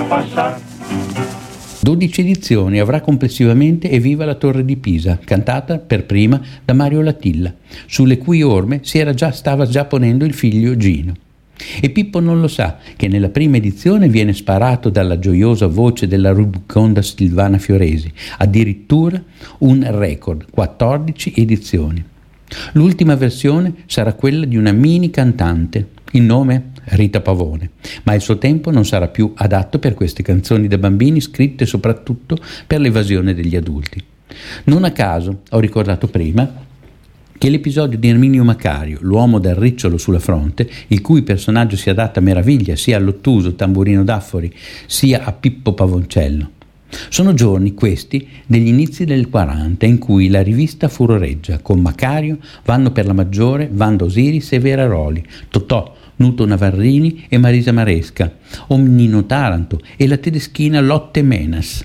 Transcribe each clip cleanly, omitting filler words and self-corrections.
passare. 12 edizioni avrà complessivamente Evviva la Torre di Pisa, cantata per prima da Mario Latilla, sulle cui orme stava già ponendo il figlio Gino. E Pippo non lo sa che nella prima edizione viene sparato dalla gioiosa voce della rubiconda Silvana Fioresi, addirittura un record, 14 edizioni. L'ultima versione sarà quella di una mini cantante, il nome Rita Pavone, ma il suo tempo non sarà più adatto per queste canzoni da bambini scritte soprattutto per l'evasione degli adulti. Non a caso ho ricordato prima che l'episodio di Erminio Macario, l'uomo dal ricciolo sulla fronte, il cui personaggio si adatta a meraviglia sia all'ottuso Tamburino Daffori sia a Pippo Pavoncello. Sono giorni questi degli inizi del 40 in cui la rivista furoreggia. Con Macario vanno per la maggiore Wanda Osiris e Vera Roli, Totò, Nuto Navarrini e Marisa Maresca, Omnino Taranto e la tedeschina Lotte Menas.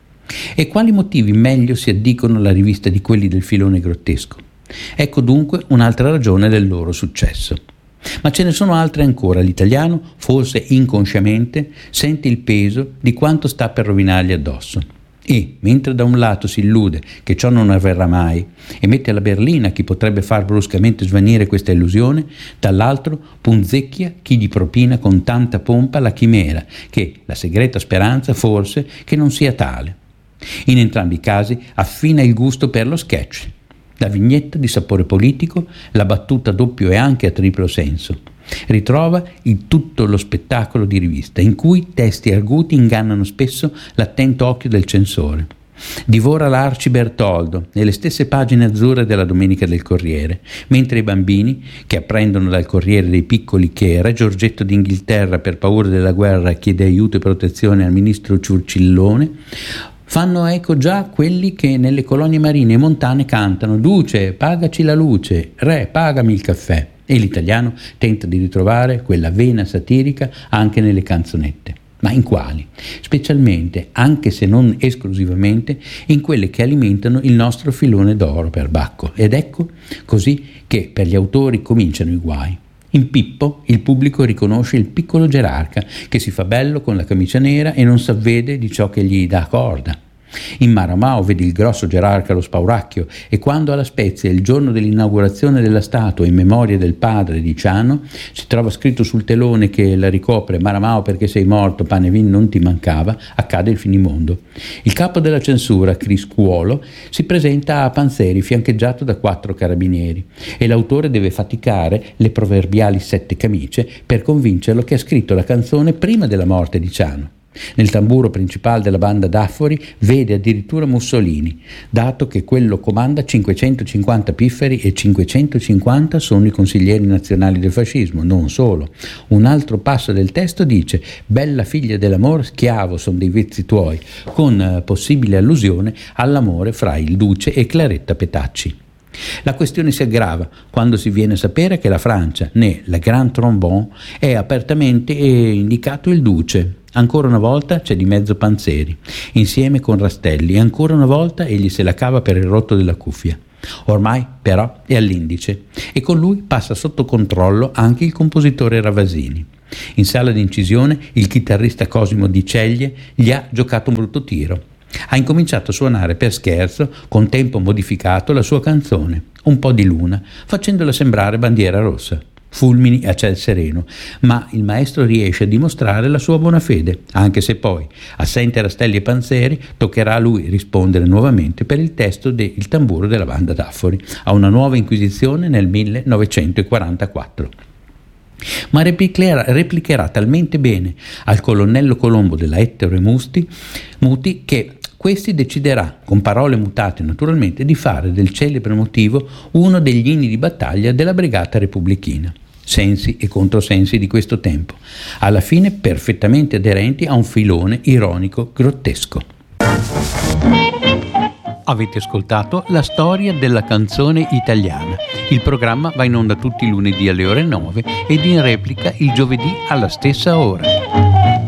E quali motivi meglio si addicono alla rivista di quelli del filone grottesco? Ecco dunque un'altra ragione del loro successo. Ma ce ne sono altre ancora. L'italiano, forse inconsciamente, sente il peso di quanto sta per rovinargli addosso. E, mentre da un lato si illude che ciò non avverrà mai e mette alla berlina chi potrebbe far bruscamente svanire questa illusione, dall'altro punzecchia chi gli propina con tanta pompa la chimera, che la segreta speranza forse che non sia tale. In entrambi i casi affina il gusto per lo sketch. La vignetta di sapore politico, la battuta a doppio e anche a triplo senso. Ritrova in tutto lo spettacolo di rivista, in cui testi arguti ingannano spesso l'attento occhio del censore. Divora l'Arci Bertoldo nelle stesse pagine azzurre della Domenica del Corriere, mentre i bambini, che apprendono dal Corriere dei Piccoli che Re Giorgetto d'Inghilterra per paura della guerra chiede aiuto e protezione al ministro Ciurcillone, fanno eco già quelli che nelle colonie marine e montane cantano «Duce, pagaci la luce, re, pagami il caffè». E l'italiano tenta di ritrovare quella vena satirica anche nelle canzonette. Ma in quali? Specialmente, anche se non esclusivamente, in quelle che alimentano il nostro filone d'oro per Bacco. Ed ecco così che per gli autori cominciano i guai. In Pippo il pubblico riconosce il piccolo gerarca che si fa bello con la camicia nera e non s'avvede di ciò che gli dà corda. In Maramao vedi il grosso gerarca lo spauracchio e quando alla Spezia il giorno dell'inaugurazione della statua in memoria del padre di Ciano si trova scritto sul telone che la ricopre «Maramao perché sei morto, pane e vin non ti mancava», accade il finimondo. Il capo della censura, Criscuolo, si presenta a Panzeri fiancheggiato da 4 carabinieri e l'autore deve faticare le proverbiali 7 camicie per convincerlo che ha scritto la canzone prima della morte di Ciano. Nel tamburo principale della banda Daffori vede addirittura Mussolini, dato che quello comanda 550 pifferi e 550 sono i consiglieri nazionali del fascismo. Non solo. Un altro passo del testo dice «Bella figlia dell'amor, schiavo son dei vizi tuoi», con possibile allusione all'amore fra il Duce e Claretta Petacci. La questione si aggrava quando si viene a sapere che la Francia, né la Grand Trombone, è apertamente indicato il Duce. Ancora una volta c'è di mezzo Panzeri, insieme con Rastelli, e ancora una volta egli se la cava per il rotto della cuffia. Ormai, però, è all'indice, e con lui passa sotto controllo anche il compositore Ravasini. In sala d'incisione il chitarrista Cosimo Di Ceglie gli ha giocato un brutto tiro. Ha incominciato a suonare per scherzo, con tempo modificato, la sua canzone, Un po' di luna, facendola sembrare bandiera rossa. Fulmini a ciel sereno, ma il maestro riesce a dimostrare la sua buona fede, anche se poi, assente Rastelli e Panzeri, toccherà a lui rispondere nuovamente per il testo de Il tamburo della banda Daffori, a una nuova inquisizione nel 1944. Ma replicherà talmente bene al colonnello Colombo della Ettore Muti che questi deciderà, con parole mutate naturalmente, di fare del celebre motivo uno degli inni di battaglia della Brigata Repubblichina. Sensi e controsensi di questo tempo, alla fine perfettamente aderenti a un filone ironico grottesco. Avete ascoltato La storia della canzone italiana. Il programma va in onda tutti i lunedì alle ore 9 ed in replica il giovedì alla stessa ora.